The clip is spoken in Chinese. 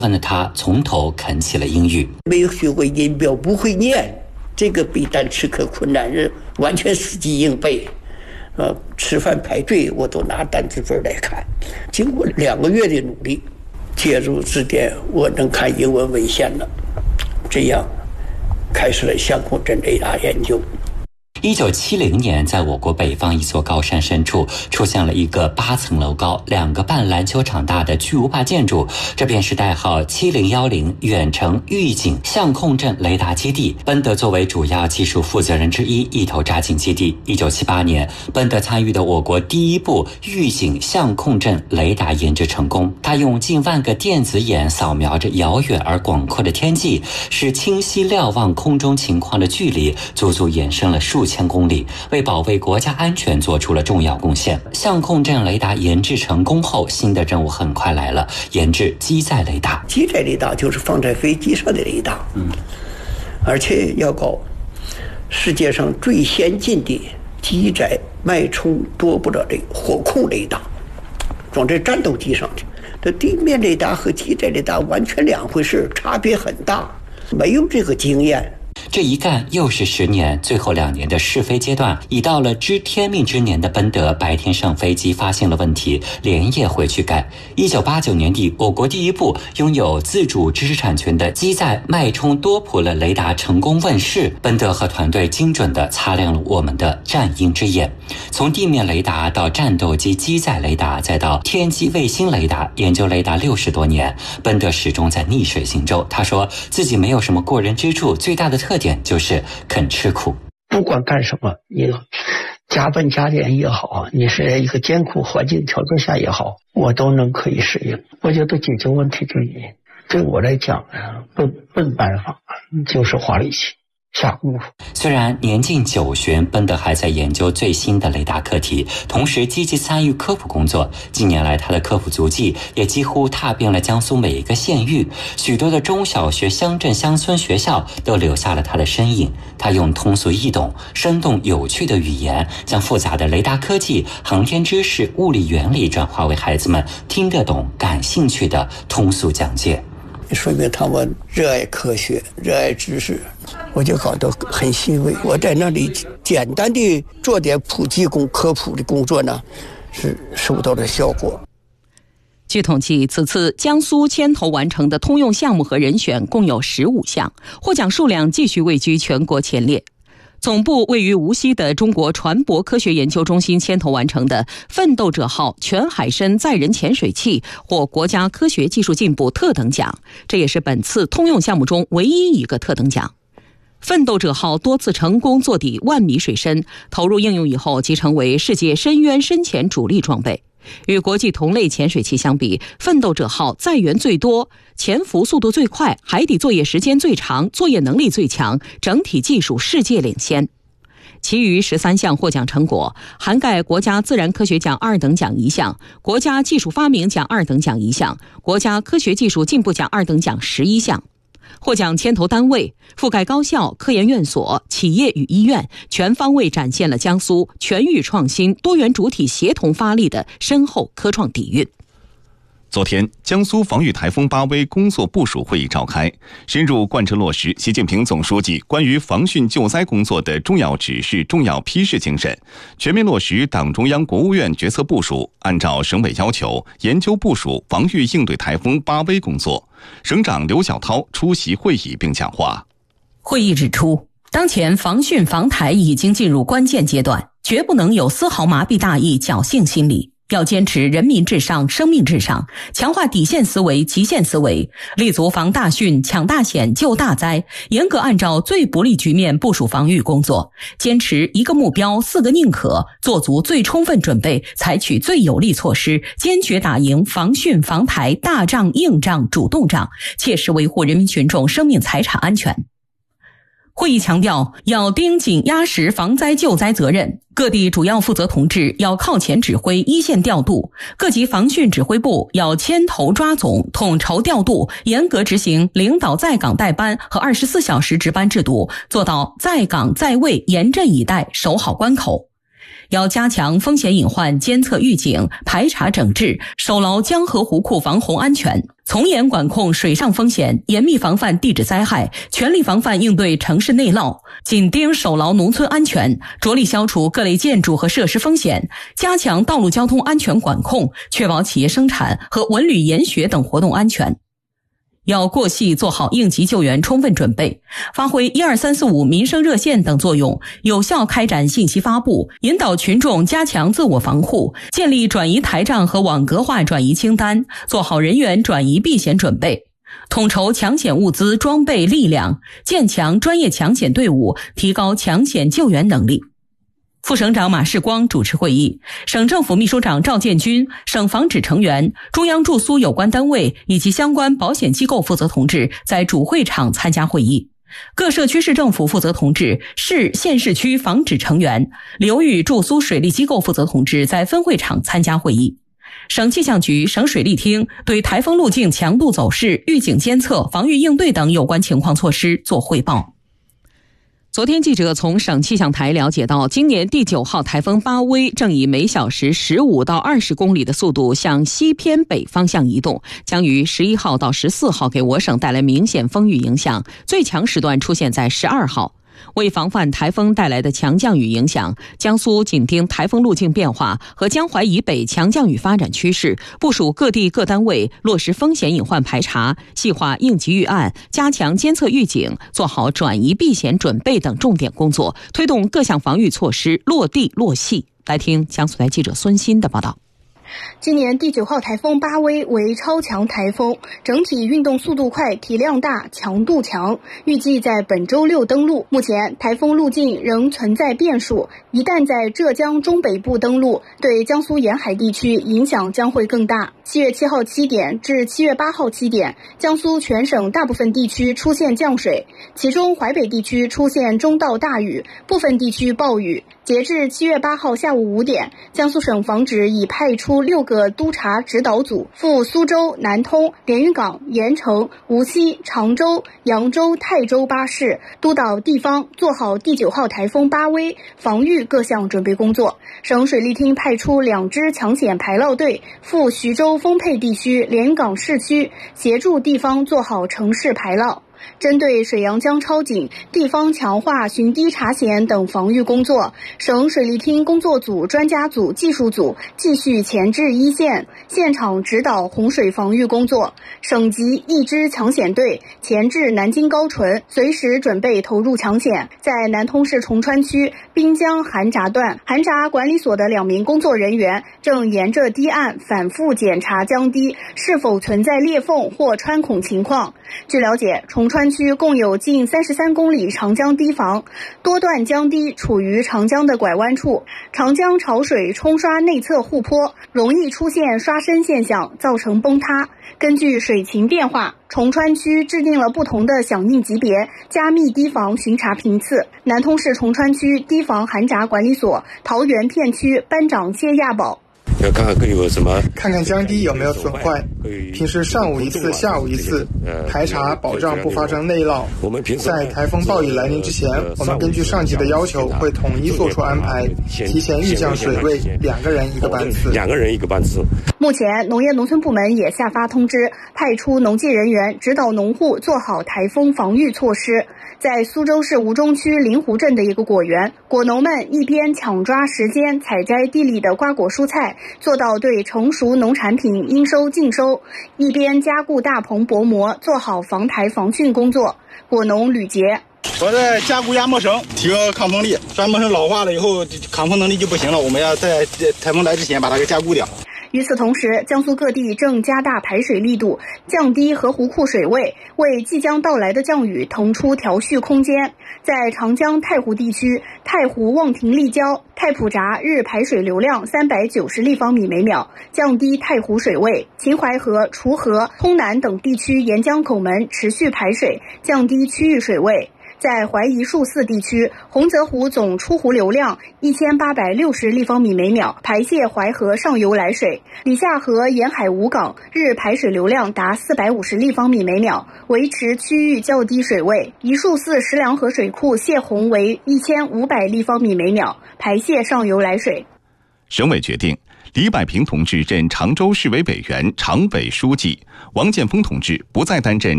问了他从头啃起了英语。 没有学过音标，不会念，这个背单词可困难，是完全死记硬背。吃饭排队我都拿单词本来看。经过2个月的努力，借助字典我能看英文文献了，这样开始了相控阵雷达研究。 1970年，在我国北方一座高山深处，出现了一个8层楼高、2个半篮球场大的巨无霸建筑，这便是代号7010远程预警相控阵雷达基地。奔德作为主要技术负责人之一，一头扎进基地。1978年，奔德参与的我国第一部预警相控阵雷达研制成功。他用近万个电子眼扫描着遥远而广阔的天际，使清晰瞭望空中情况的距离足足延伸了数千公里，为保卫国家安全做出了重要贡献。相控阵雷达研制成功后，新的任务很快来了，研制机载雷达。 机载雷达就是放在飞机上的雷达，而且要搞世界上最先进的机载脉冲多波的火控雷达，装在战斗机上去。这地面雷达和机载雷达完全两回事，差别很大，没有这个经验。 这一干又是10年，最后2年的试飞阶段，已到了知天命之年的奔德白天上飞机发现了问题，连夜回去改。1989年底，我国第一部拥有自主知识产权的机载脉冲多普勒雷达成功问世。奔德和团队精准地擦亮了我们的战鹰之眼。从地面雷达到战斗机机载雷达，再到天基卫星雷达，研究雷达60多年，奔德始终在逆水行舟。他说自己没有什么过人之处，最大的特点就是肯吃苦。 不管干什么，你加班加点也好，你是在一个艰苦环境条件下也好，我都能可以适应。我觉得解决问题对我来讲笨办法就是花力气下功夫。 虽然年近90旬，奔德还在研究最新的雷达课题，同时积极参与科普工作。近年来，他的科普足迹也几乎踏遍了江苏每一个县域，许多的中小学、乡镇、乡村学校都留下了他的身影。他用通俗易懂、生动有趣的语言，将复杂的雷达科技、航天知识、物理原理转化为孩子们听得懂、感兴趣的通俗讲解。 说明他们热爱科学，热爱知识，我就感到很欣慰。我在那里简单的做点普及科普的工作呢，是收到了效果。 据统计，此次江苏牵头完成的通用项目和人选共有15项，获奖数量继续位居全国前列。总部位于无锡的中国船舶科学研究中心牵头完成的奋斗者号全海深载人潜水器获国家科学技术进步特等奖，这也是本次通用项目中唯一一个特等奖。奋斗者号多次成功坐底10000米水深，投入应用以后即成为世界深渊深潜主力装备。与国际同类潜水器相比，奋斗者号载源最多，潜伏速度最快，海底作业时间最长，作业能力最强，整体技术世界领先。其余13项获奖成果涵盖国家自然科学奖2等奖1项，国家技术发明奖2等奖1项，国家科学技术进步奖2等奖11项。获奖牵头单位覆盖高校、科研院所、企业与医院，全方位展现了江苏全域创新、多元主体协同发力的深厚科创底蕴。 昨天，江苏防御台风巴威工作部署会议召开，深入贯彻落实习近平总书记关于防汛救灾工作的重要指示、重要批示精神，全面落实党中央、国务院决策部署，按照省委要求研究部署防御应对台风巴威工作。省长刘晓涛出席会议并讲话。 会议指出，当前防汛防台已经进入关键阶段，绝不能有丝毫麻痹大意、侥幸心理。要坚持人民至上、生命至上，强化底线思维、极限思维，立足防大汛、抢大险、救大灾，严格按照最不利局面部署防御工作，坚持一个目标、4个宁可，做足最充分准备，采取最有力措施，坚决打赢防汛防台大仗、硬仗、主动仗，切实维护人民群众生命财产安全。会议强调，要盯紧压实防灾救灾责任，各地主要负责同志要靠前指挥、一线调度，各级防汛指挥部要牵头抓总、统筹调度，严格执行领导在岗带班和24小时值班制度，做到在岗在位、严阵以待、守好关口。 要加强风险隐患监测预警、排查整治，守牢江河湖库防洪安全，从严管控水上风险，严密防范地质灾害，全力防范应对城市内涝，紧盯守牢农村安全，着力消除各类建筑和设施风险，加强道路交通安全管控，确保企业生产和文旅研学等活动安全。要过细做好应急救援充分准备，发挥12345民生热线等作用，有效开展信息发布，引导群众加强自我防护，建立转移台账和网格化转移清单，做好人员转移避险准备，统筹抢险物资、装备、力量，建强专业抢险队伍，提高抢险救援能力。副省长马世光主持会议，省政府秘书长赵建军、省防指成员、中央驻苏有关单位以及相关保险机构负责同志在主会场参加会议。各社区市政府负责同志、市县市区防指成员、流域驻苏水利机构负责同志在分会场参加会议。省气象局、省水利厅对台风路径强度走势、预警监测、防御应对等有关情况措施作汇报。昨天记者从省气象台了解到，今年第9号台风巴威正以每小时15到20公里的速度向西偏北方向移动，将于11号到14号给我省带来明显风雨影响，最强时段出现在12号。为防范台风带来的强降雨影响，江苏紧盯台风路径变化和江淮以北强降雨发展趋势，部署各地各单位落实风险隐患排查，细化应急预案，加强监测预警，做好转移避险准备等重点工作，推动各项防御措施落地落细。来听江苏台记者孙鑫的报道。 今年第9号台风巴威为超强台风，整体运动速度快，体量大，强度强，预计在本周6登陆。目前台风路径仍存在变数，一旦在浙江中北部登陆，对江苏沿海地区影响将会更大。7月7号7点至7月8号7点，江苏全省大部分地区出现降水，其中淮北地区出现中到大雨，部分地区暴雨。截至7月8号下午5点，江苏省防指已派出6个督察指导组赴苏州、南通、连云港、盐城、无锡、常州、扬州、泰州8市，督导地方做好第9号台风巴威防御各项准备工作。省水利厅派出2支抢险排涝队赴徐州丰沛地区、连云港市区，协助地方做好城市排涝。针对水阳江超警，地方强化巡堤查险等防御工作，省水利厅工作组、专家组、技术组继续前置一线，现场指导洪水防御工作。省级1支抢险队前至南京高淳，随时准备投入抢险。在南通市崇川区滨江韩闸段，韩闸管理所的2名工作人员正沿着堤岸反复检查江堤是否存在裂缝或穿孔情况。据了解，崇川区共有近33公里长江堤防，多段江堤处于长江的拐弯处，长江潮水冲刷内侧护坡，容易出现刷身现象，造成崩塌。根据水情变化，崇川区制定了不同的响应级别，加密堤防巡查频次。南通市崇川区堤防韩闸管理所桃园片区班长谢亚宝。 要看看有什么， 看看江堤有没有损坏，平时上午一次，下午一次排查，保障不发生内涝。在台风暴雨来临之前，我们根据上级的要求，会统一做出安排，提前预降水位，2个人1个班次。 2个人1个班次。 目前，农业农村部门也下发通知，派出农技人员指导农户做好台风防御措施。在苏州市吴中区临湖镇的一个果园，果农们一边抢抓时间采摘地里的瓜果蔬菜，做到对成熟农产品应收尽收，一边加固大棚薄膜，做好防台防汛工作。果农吕杰： 我在加固压磨绳，提高抗风力。压磨绳老化了以后，抗风能力就不行了，我们要在台风来之前把它给加固掉。 与此同时，江苏各地正加大排水力度，降低河湖库水位，为即将到来的降雨腾出调蓄空间。在长江太湖地区，太湖望亭立交、太浦闸日排水流量390立方米每秒，降低太湖水位；秦淮河、滁河、通南等地区沿江口门持续排水，降低区域水位。 在淮宜树寺地区，洪泽湖总出湖流量1860立方米每秒，排泄淮河上游来水。李下河沿海五港日排水流量达450立方米每秒，维持区域较低水位。宜树寺石梁河水库泄洪为1500立方米每秒，排泄上游来水。 省委决定李百平同志任常州市委委员、常委书记，王建峰同志不再担任